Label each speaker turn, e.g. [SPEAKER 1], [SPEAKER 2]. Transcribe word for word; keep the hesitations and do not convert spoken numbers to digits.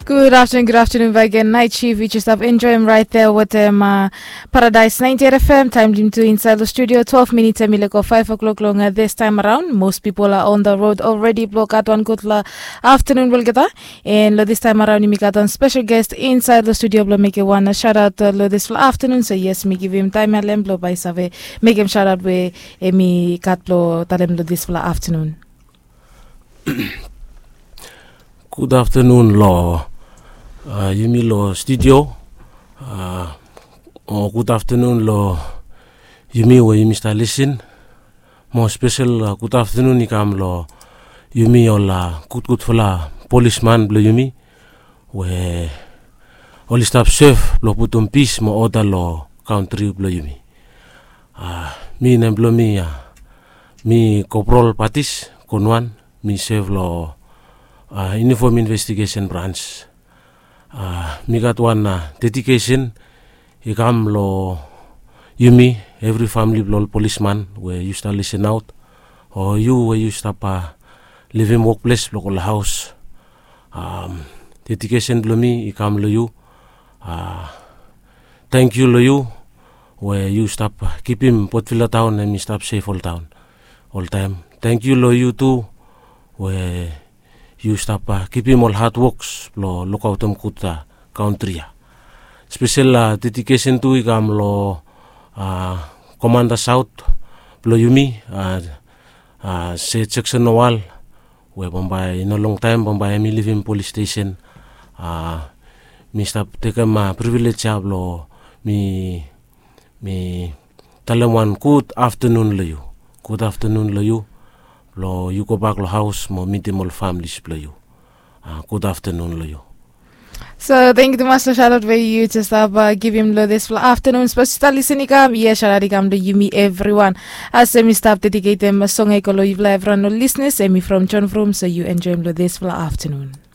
[SPEAKER 1] Good afternoon, good afternoon again. Night Chief, we just have enjoy him right there with um, uh, Paradise ninety-eight F M. Time him to inside the studio. twelve minutes and like five o'clock longer this time around. Most people are on the road already. Block at one good la afternoon will get that. And this time around, we got one special guest inside the studio. Blow make one shout out to this afternoon. So yes, me give him time and blow by Save. Make him shout out with me cat blow tell him this afternoon.
[SPEAKER 2] Good afternoon, Law. Uh, Yumi Law Studio. Uh, oh, good afternoon, Law. Yumi, where you Mister Listen. More special, uh, good afternoon, Ikam Law. Yumi, all good, good for la policeman, Blue Yumi. Where all staff safe, Blow put on peace, more other law country, Blue Yumi. Uh, me and Blow me, uh, me Corporal Patis, Konwan, me save law. Uh, uniform investigation branch. Uh, me got one uh, dedication. He come lo Yumi, every family lo policeman where you start listen out, or you where you stop uh, living workplace local house. Um, dedication lo me, he come lo you. Uh, thank you lo you where you stop uh, keep him Port Vila town and me stop safe all town all time. Thank you lo you too where you stop uh, keep him all hard works lo look out um kuta country. Special uh, dedication to igam lo uh, Commander South lo Yumi uh, uh, say section wall where Bombay in a long time Bombay me live in police station. Uh, me stop take my privilege job lo me me tell them one good afternoon lo you. Good afternoon lo you. Lo you go back lo house mo meet them all families play you. Uh, good afternoon lo you.
[SPEAKER 1] So thank you to Master shout out for you to stop uh, give him lo this afternoon special listening kam yeah shout out kam to Yumi everyone. As me stop dedicate them a song I call you everyone no listeners and me from John Vroom so you enjoy him lo this afternoon.